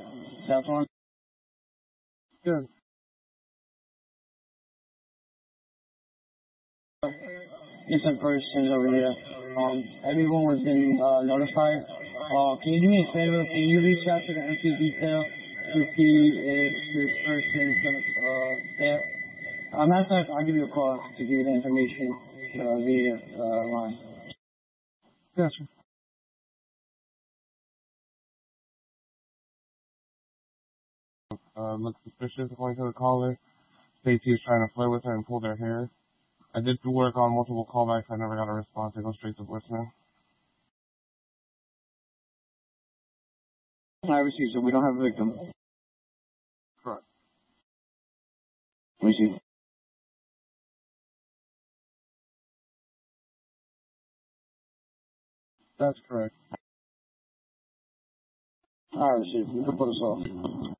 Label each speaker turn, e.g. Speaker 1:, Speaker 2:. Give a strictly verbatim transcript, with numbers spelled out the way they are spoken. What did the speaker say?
Speaker 1: South one?
Speaker 2: Good.
Speaker 1: Get some persons over there. Um, everyone was getting uh, notified. Uh, can you do me a favor? Can you reach out to the M P detail to see if this person is going to, uh, there? I'm not sure if I'll give you a call to give you the information uh, via uh, line.
Speaker 2: Gotcha. Uh, looks suspicious according to the caller. States he was trying to flirt with her and pull their hair. I did work on multiple callbacks. I never got a response. I go straight to voicemail.
Speaker 1: I received, so we don't have a victim.
Speaker 2: Correct.
Speaker 1: Receive.
Speaker 2: That's correct.
Speaker 1: I received. You can put us off.